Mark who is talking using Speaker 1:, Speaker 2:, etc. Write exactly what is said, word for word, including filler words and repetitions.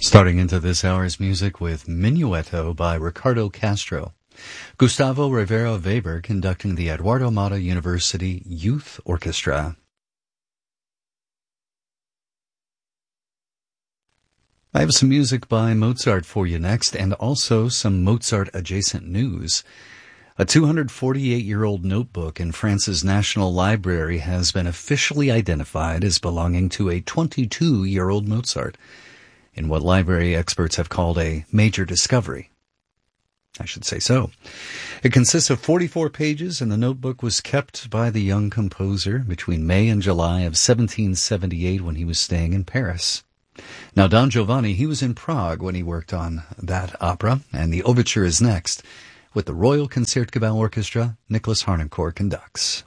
Speaker 1: Starting into this hour's music with Minuetto by Ricardo Castro. Gustavo Rivera Weber conducting the Eduardo Mata University Youth Orchestra. I have some music by Mozart for you next, and also some Mozart-adjacent news. A two hundred forty-eight-year-old notebook in France's National Library has been officially identified as belonging to a twenty-two-year-old Mozart, in what library experts have called a major discovery. I should say so. It consists of forty-four pages, and the notebook was kept by the young composer between May and July of seventeen seventy-eight when he was staying in Paris. Now, Don Giovanni, he was in Prague when he worked on that opera, and the overture is next, with the Royal Concertgebouw Orchestra. Nicholas Harnoncourt conducts.